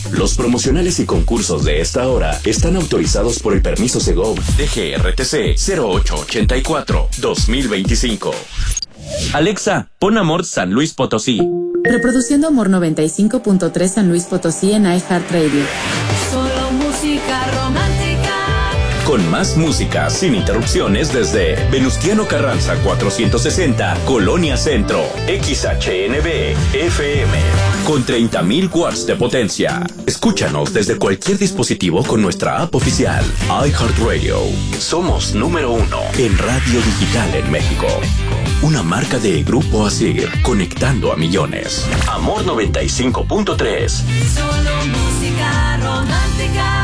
Los promocionales y concursos de esta hora están autorizados por el permiso Segov DGRTC 0884-2025. Alexa, pon Amor San Luis Potosí. Reproduciendo Amor 95.3 San Luis Potosí en iHeartRadio. Solo música romántica. Con más música sin interrupciones desde Venustiano Carranza 460, Colonia Centro, XHNB FM, con 30.000 watts de potencia. Escúchanos desde cualquier dispositivo con nuestra app oficial, iHeartRadio. Somos número 1 en radio digital en México. Una marca de Grupo Asir, conectando a millones. Amor 95.3. Solo música romántica.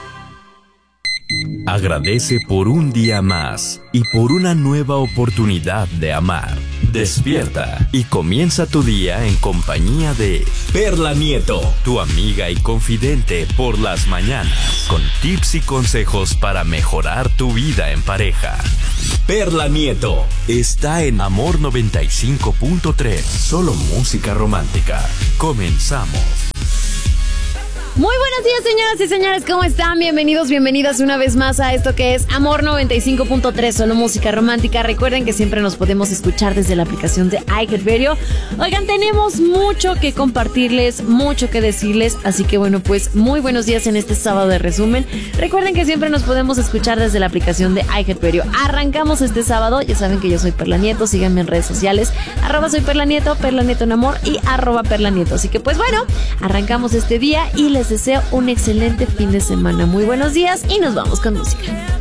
Agradece por un día más y por una nueva oportunidad de amar. Despierta y comienza tu día en compañía de Perla Nieto, tu amiga y confidente por las mañanas, con tips y consejos para mejorar tu vida en pareja. Perla Nieto está en Amor 95.3, solo música romántica. Comenzamos. Muy buenos días, señoras y señores, ¿cómo están? Bienvenidos, bienvenidas una vez más a esto que es Amor 95.3, solo música romántica. Recuerden que siempre nos podemos escuchar desde la aplicación de iHeartRadio. Oigan, tenemos mucho que compartirles, mucho que decirles, así que bueno, pues muy buenos días en este sábado de resumen. Recuerden que siempre nos podemos escuchar desde la aplicación de iHeartRadio. Arrancamos este sábado, ya saben que yo soy Perla Nieto, síganme en redes sociales, @soy Perla Nieto, Perla Nieto en amor y @Perla Nieto. Así que pues bueno, arrancamos este día y les deseo un excelente fin de semana. Muy buenos días y nos vamos con música.